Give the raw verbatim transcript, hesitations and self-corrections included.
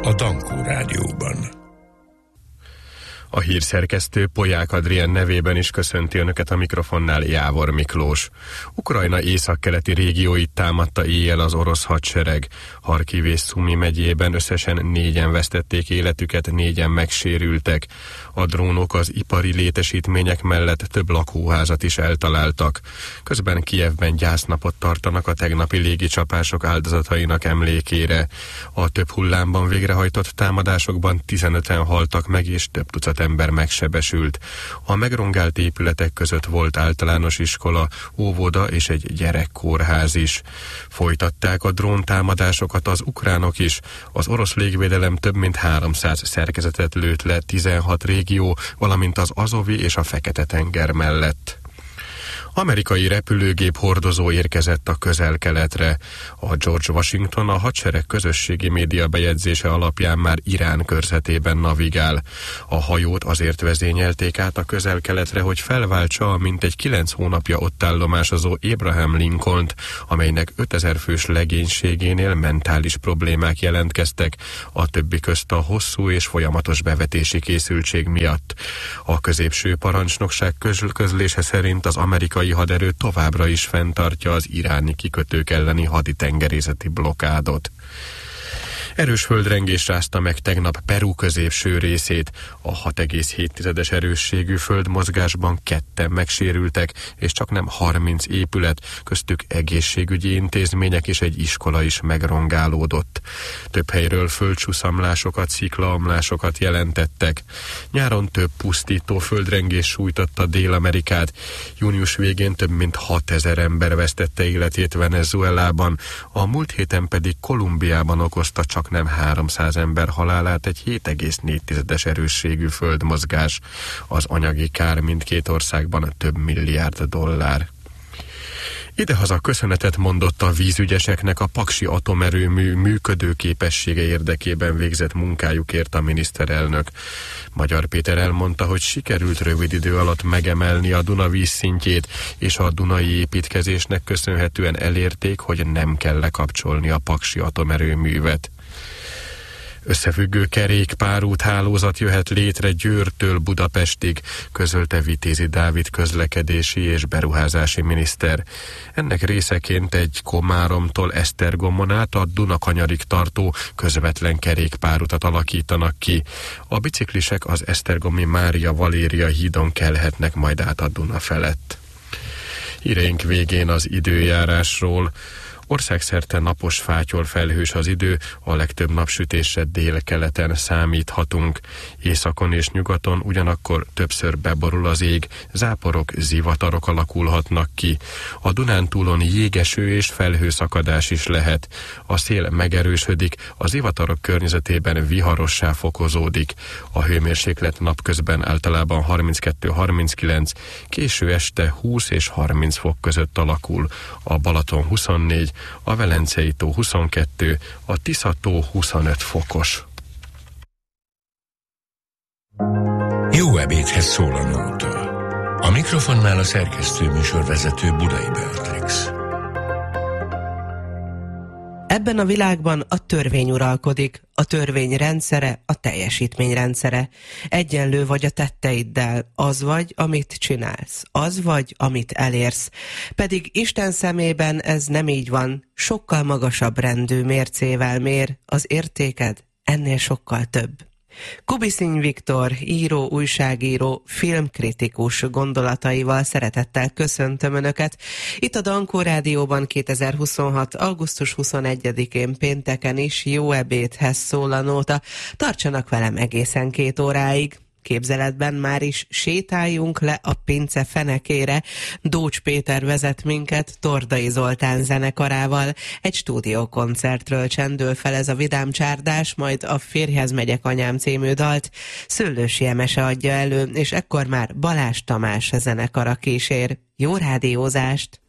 a Dankó Rádióban. A hírszerkesztő Polyák Adrien nevében is köszönti önöket a mikrofonnál Jávor Miklós. Ukrajna északkeleti régióit támadta éjjel az orosz hadsereg. Harkiv és Szumi megyében összesen négyen vesztették életüket, négyen megsérültek. A drónok az ipari létesítmények mellett több lakóházat is eltaláltak. Közben Kijevben gyásznapot tartanak a tegnapi légicsapások áldozatainak emlékére. A több hullámban végrehajtott támadásokban tizenöten haltak meg és több tucat ember megsebesült. A megrongált épületek között volt általános iskola, óvoda és egy gyerekkórház is. Folytatták a dróntámadásokat az ukránok is. Az orosz légvédelem több mint háromszáz szerkezetet lőtt le tizenhat régió, valamint az Azovi és a Fekete-tenger mellett. Amerikai repülőgép hordozó érkezett a Közel-Keletre. A George Washington a hadsereg közösségi média bejegyzése alapján már Irán körzetében navigál. A hajót azért vezényelték át a Közel-Keletre, hogy felváltsa a mintegy kilenc hónapja ott állomásozó Abraham Lincolnt, amelynek ötezer fős legénységénél mentális problémák jelentkeztek, a többi közt a hosszú és folyamatos bevetési készültség miatt. A középső parancsnokság közlése szerint az amerikai haderő továbbra is fenntartja az iráni kikötők elleni haditengerészeti blokádot. Erős földrengés rázta meg tegnap Peru középső részét. A hat egész hét erősségű földmozgásban ketten megsérültek, és csaknem harminc épület, köztük egészségügyi intézmények és egy iskola is megrongálódott. Több helyről földcsúszamlásokat, sziklaomlásokat jelentettek. Nyáron több pusztító földrengés sújtotta Dél-Amerikát. Június végén több mint hatezer ember vesztette életét Venezuelában, a múlt héten pedig Kolumbiában okozta csak nem háromszáz ember halálát egy hét egész négy erősségű földmozgás. Az anyagi kár mindkét országban több milliárd dollár. Idehaza köszönetet mondott a vízügyeseknek a paksi atomerőmű működő képessége érdekében végzett munkájukért a miniszterelnök. Magyar Péter elmondta, hogy sikerült rövid idő alatt megemelni a Duna vízszintjét, és a dunai építkezésnek köszönhetően elérték, hogy nem kell lekapcsolni a paksi atomerőművet. Összefüggő kerékpárút hálózat jöhet létre Győrtől Budapestig, közölte Vitézi Dávid közlekedési és beruházási miniszter. Ennek részeként egy Komáromtól Esztergomon át a Dunakanyarig tartó közvetlen kerékpárutat alakítanak ki. A biciklisek az esztergomi Mária Valéria hídon kelhetnek majd át a Duna felett. Híreink végén az időjárásról. Országszerte napos, fátyol, felhős az idő, a legtöbb napsütésre délkeleten számíthatunk. Északon és nyugaton ugyanakkor többször beborul az ég, záporok, zivatarok alakulhatnak ki. A Dunántúlon jégeső és felhőszakadás is lehet. A szél megerősödik, a zivatarok környezetében viharossá fokozódik. A hőmérséklet napközben általában harminckettő-harminckilenc, késő este húsz és harminc fok között alakul. A Balaton huszonnégy, a Velencei tó huszonkettő, a Tisza tó huszonöt fokos. Jó ebédhez szól a nóta. A mikrofonnál a szerkesztő műsorvezető Budai Beatrix. Ebben a világban a törvény uralkodik, a törvény rendszere a teljesítmény rendszere. Egyenlő vagy a tetteiddel, az vagy, amit csinálsz, az vagy, amit elérsz. Pedig Isten szemében ez nem így van, sokkal magasabb rendű mércével mér, az értéked ennél sokkal több. Kubisziny Viktor, író, újságíró, filmkritikus gondolataival szeretettel köszöntöm Önöket. Itt a Dankó Rádióban kétezer-huszonhat. augusztus huszonegyedikén pénteken is jó ebédhez szól a nóta. Tartsanak velem egészen két óráig. Képzeletben már is sétáljunk le a pince fenekére. Dócs Péter vezet minket Tordai Zoltán zenekarával. Egy stúdiókoncertről csendül fel ez a vidám csárdás, majd a Férjhez megyek anyám című dalt Szőlősi Emese adja elő, és ekkor már Balázs Tamás zenekara kísér. Jó rádiózást!